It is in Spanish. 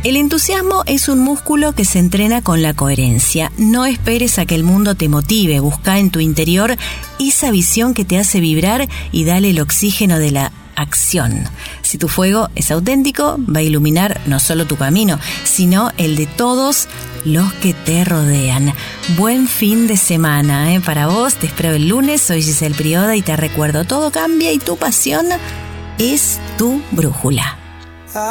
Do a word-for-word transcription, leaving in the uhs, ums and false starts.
El entusiasmo es un músculo que se entrena con la coherencia. No esperes a que el mundo te motive. Busca en tu interior esa visión que te hace vibrar y dale el oxígeno de la acción. Si tu fuego es auténtico, va a iluminar no solo tu camino, sino el de todos los que te rodean. Buen fin de semana, ¿eh? Para vos, te espero el lunes. Soy Giselle Prioda y te recuerdo, todo cambia y tu pasión es tu brújula.